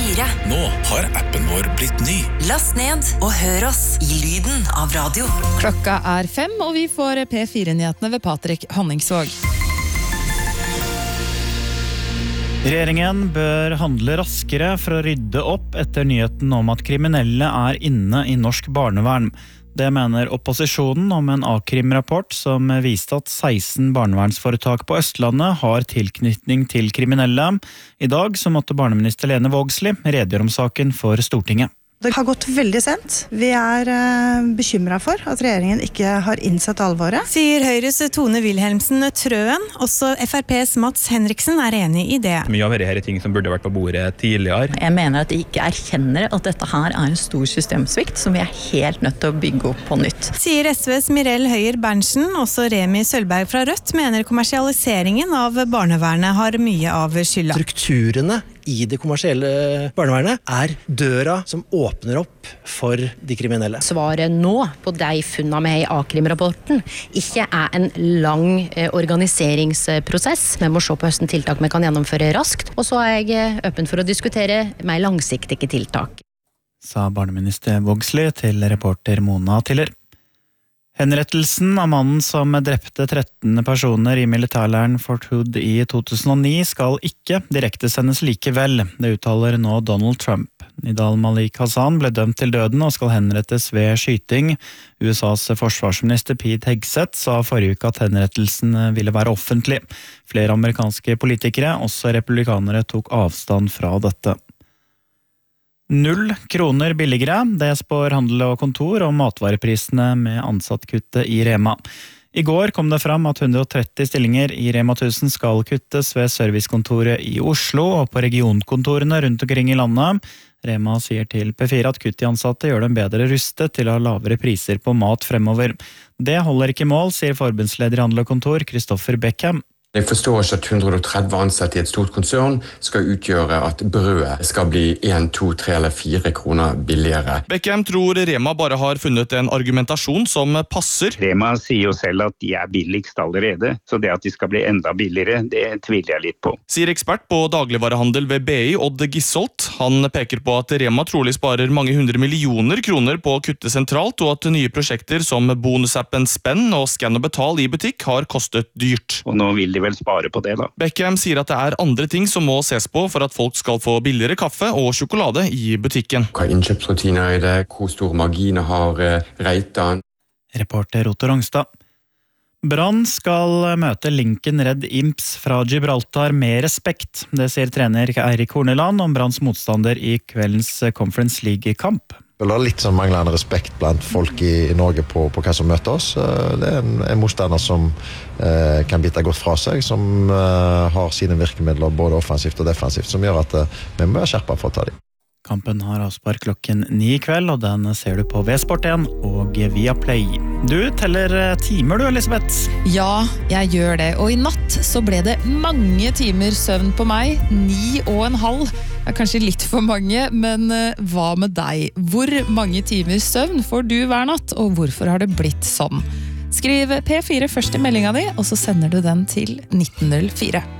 P4. Nå har appen vår blitt ny. Last ned og hør oss i lyden av radio. Klokka 5, og vi får P4-nyhetene ved Patrick Honningsvåg. Regjeringen bør handle raskere for å rydde opp etter nyheten om at kriminelle inne i norsk barnevern. Det mener opposisjonen om en A-krim-rapport som viste at 16 barnevernsforetak på Østlandet har tilknytning til kriminelle. I dag så måtte barneminister Lene Vågslid redegjøre om saken for Stortinget. Det har gått veldig sent. Vi bekymret for at regjeringen ikke har innsett alvoret. Sier Høyres Tone Wilhelmsen Trøen. Også FrPs Mats Henriksen enig i det. Mye av dette ting som burde vært på bordet tidligere. Jeg mener at de ikke erkjenner at dette her en stor systemsvikt som vi helt nødt til å bygge opp på nytt. Sier SVs Mirel Høyer-Berntsen. Også Remi Sølberg fra Rødt mener kommersialiseringen av barnevernet har mye av skylda. Strukturene i det kommersielle barnevernet døra som åpner opp for de kriminelle. Svaret nå på de funnene med i A-krim-rapporten ikke en lang organiseringsprosess. Vi må se på hvilke tiltak vi kan gjennomføre raskt, og så jeg åpen for å diskutere mer langsiktige tiltak. Sa barneminister Vågslid til reporter Mona Tiller. Henrettelsen av mannen som drepte 13 personer i militærleiren Fort Hood i 2009 skal ikke direkte sendes likevel. Det uttaler nå Donald Trump. Nidal Malik Hassan ble dømt til døden og skal henrettes ved skyting. USAs forsvarsminister Pete Hegseth sa forrige uke at henrettelsen ville være offentlig. Flere amerikanske politikere, også republikanere, tok avstand fra dette. 0 kroner billigere, det spår Handel og Kontor om matvareprisene med ansattkuttet i Rema. I går kom det fram at 130 stillinger i Rema 1000 skal kuttes ved servicekontoret i Oslo og på regionkontorene rundt omkring i landet. Rema sier til P4 at kutt i ansatte gjør dem bedre rustet til å ha lavere priser på mat fremover. Det holder ikke mål, sier forbundsleder i Handel og Kontor, Kristoffer Beckham. Jeg forstår ikke at 130 ansatte i et stort konsern skal utgjøre at brødet skal bli 1, 2, 3 eller 4 kroner billigere. Beckham tror Rema bare har funnet en argumentasjon som passer. Rema sier jo selv at de billigst allerede, så det at de skal bli enda billigere, det tviler jeg litt på. Sier ekspert på dagligvarehandel ved BI, Odd Gisholt. Han peker på at Rema trolig sparer mange 100 millioner kroner på å kutte sentralt, og at nye prosjekter som bonusappen Spenn og Scan og Betal i butikk har kostet dyrt. Og nå vil de vel spare på det da. Beckham sier at det andre ting som må ses på for at folk skal få billigere kaffe og sjokolade i butikken. Hva innkjøpsrutiner det? Hvor stor marginer har Reitan? Reporter Otto Rongstad. Brann skal møte Lincoln Red Imps fra Gibraltar med respekt. Det sier trener Eirik Horneland om Branns motstander i kveldens Conference League-kamp. Det er litt sånn manglende respekt blant folk i Norge på hva som møter oss. Det en motstander som kan bite godt fra seg, som har sine virkemidler både offensivt og defensivt, som gjør at vi må være skjerpet for å ta dem. Kampen har avspark klokken 9 i kveld, og den ser du på V-Sport1 og Viaplay. Du teller timer du, Elisabeth? Ja, jeg gjør det, og i natt så ble det mange timer søvn på meg, 9,5. Kanskje litt for mange, men hva med deg? Hvor mange timer søvn får du hver natt, og hvorfor har det blitt sånn? Skriv P4 først i meldinga di, og så sender du den til 1904.